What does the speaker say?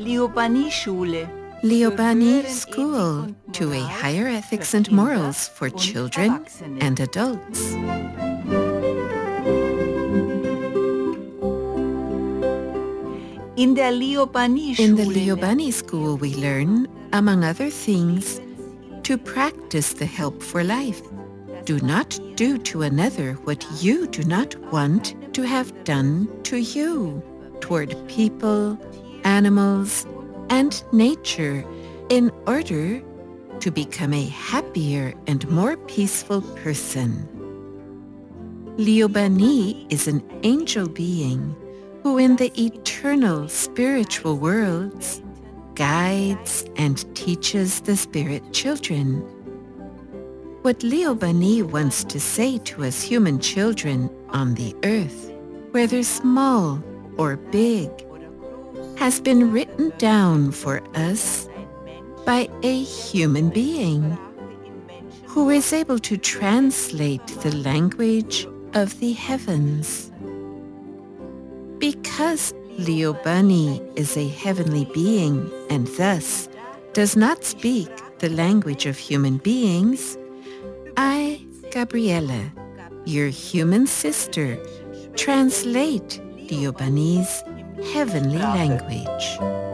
Liobani School, to a higher ethics and morals for children and adults. In the Liobani School we learn, among other things, to practice the help for life. Do not do to another what you do not want to have done to you, toward people, animals, and nature, in order to become a happier and more peaceful person. Liobani is an angel being who in the eternal spiritual worlds guides and teaches the spirit children. What Liobani wants to say to us human children on the earth, whether small or big, has been written down for us by a human being who is able to translate the language of the heavens. Because Liobani is a heavenly being and thus does not speak the language of human beings, I, Gabriela, your human sister, translate Liobani's heavenly language.